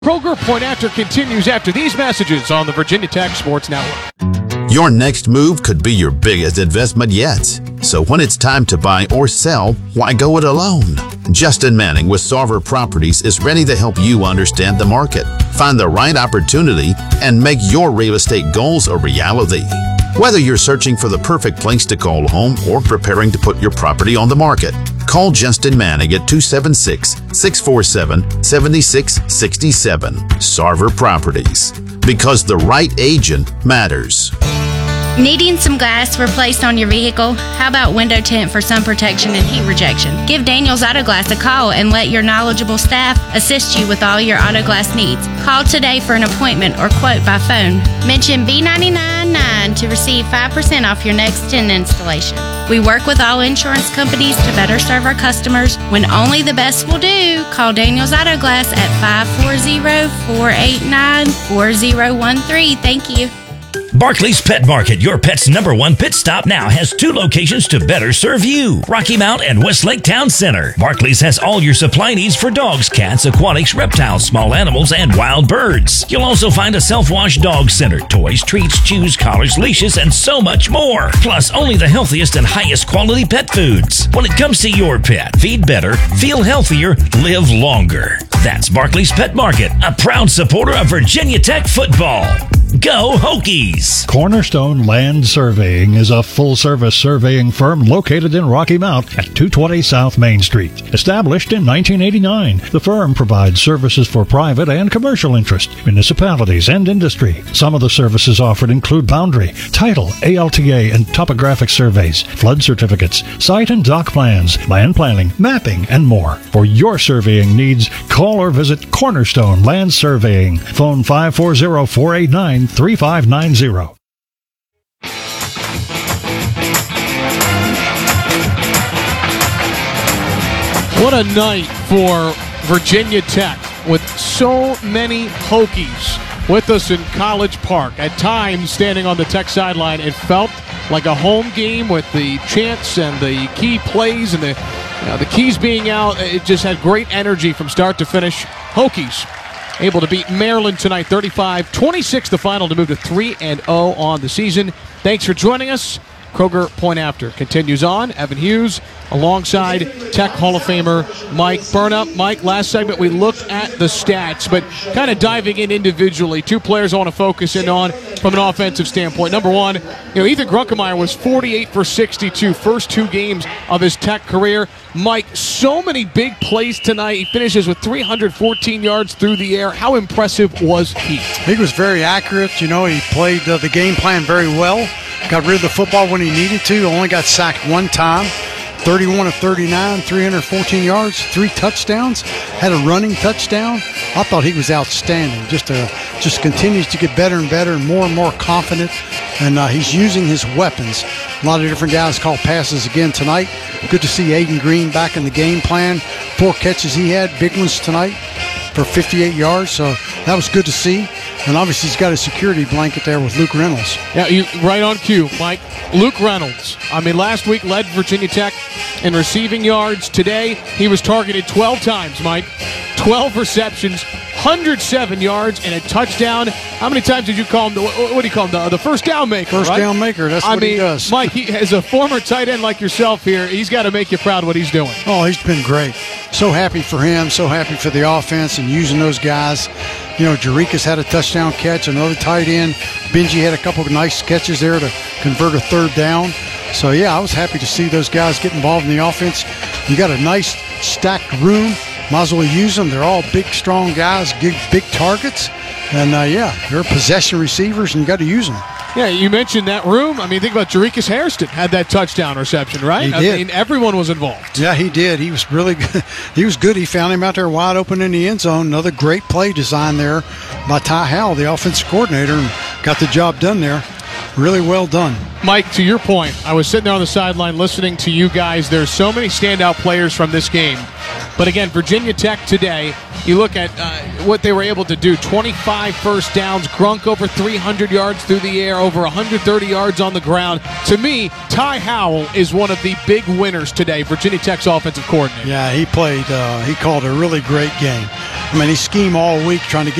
Kroger Point After continues after these messages on the Virginia Tech Sports Network. Your next move could be your biggest investment yet. So when it's time to buy or sell, why go it alone? Justin Manning with Sarver Properties is ready to help you understand the market, find the right opportunity, and make your real estate goals a reality. Whether you're searching for the perfect place to call home or preparing to put your property on the market, call Justin Manning at 276-647-7667. Sarver Properties. Because the right agent matters. Needing some glass replaced on your vehicle? How about window tint for sun protection and heat rejection? Give Daniels Auto Glass a call and let your knowledgeable staff assist you with all your auto glass needs. Call today for an appointment or quote by phone. Mention B999 to receive 5% off your next tint installation. We work with all insurance companies to better serve our customers. When only the best will do, call Daniels Auto Glass at 540-489-4013. Thank you. Barclays Pet Market, your pet's #1 pit stop now, has 2 locations to better serve you. Rocky Mount and Westlake Town Center. Barclays has all your supply needs for dogs, cats, aquatics, reptiles, small animals, and wild birds. You'll also find a self-wash dog center, toys, treats, chews, collars, leashes, and so much more. Plus, only the healthiest and highest quality pet foods. When it comes to your pet, feed better, feel healthier, live longer. That's Barclays Pet Market, a proud supporter of Virginia Tech football. Go Hokies! Cornerstone Land Surveying is a full-service surveying firm located in Rocky Mount at 220 South Main Street. Established in 1989, the firm provides services for private and commercial interest, municipalities, and industry. Some of the services offered include boundary, title, ALTA, and topographic surveys, flood certificates, site and dock plans, land planning, mapping, and more. For your surveying needs, call or visit Cornerstone Land Surveying. Phone 540-489-3590. What a night for Virginia Tech with so many Hokies with us in College Park. At times, standing on the Tech sideline, it felt like a home game with the chants and the key plays and the keys being out. It just had great energy from start to finish. Hokies able to beat Maryland tonight, 35-26 the final to move to 3-0 on the season. Thanks for joining us. Kroger Point After continues on. Evan Hughes alongside Tech Hall of Famer Mike Burnop. Mike, last segment we looked at the stats, but kind of diving in individually. 2 players I want to focus in on from an offensive standpoint. Number one, Ethan Grunkemeyer was 48 for 62, first 2 games of his Tech career. Mike, so many big plays tonight. He finishes with 314 yards through the air. How impressive was he? He was very accurate. He played the game plan very well. Got rid of the football when he needed to. Only got sacked 1 time. 31 of 39, 314 yards, 3 touchdowns. Had a running touchdown. I thought he was outstanding. Just continues to get better and better and more confident. And he's using his weapons. A lot of different guys called passes again tonight. Good to see Aiden Green back in the game plan. 4 catches he had, big ones tonight for 58 yards. So that was good to see. And obviously he's got a security blanket there with Luke Reynolds. Yeah, right on cue, Mike. Luke Reynolds. Last week led Virginia Tech in receiving yards. Today he was targeted 12 times, Mike. 12 receptions, 107 yards, and a touchdown. How many times did you call him? What do you call him? The first down maker, First down maker, that's what he does. Mike, as a former tight end like yourself here, he's got to make you proud what he's doing. Oh, he's been great. So happy for him, so happy for the offense and using those guys. Jarikas had a touchdown catch, another tight end. Benji had a couple of nice catches there to convert a 3rd down. So, yeah, I was happy to see those guys get involved in the offense. You got a nice stacked room. Might as well use them. They're all big, strong guys, big targets. And, they're possession receivers, and you got to use them. Yeah, you mentioned that room. Think about Jarikas Hairston had that touchdown reception, right? He did. Everyone was involved. Yeah, he did. He was really good. He was good. He found him out there wide open in the end zone. Another great play design there by Ty Howell, the offensive coordinator, and got the job done there. Really well done. Mike, to your point, I was sitting there on the sideline listening to you guys. There's so many standout players from this game. But again, Virginia Tech today, you look at what they were able to do. 25 first downs, Grunk over 300 yards through the air, over 130 yards on the ground. To me, Ty Howell is one of the big winners today, Virginia Tech's offensive coordinator. Yeah, he played. He called a really great game. I mean, he schemed all week trying to get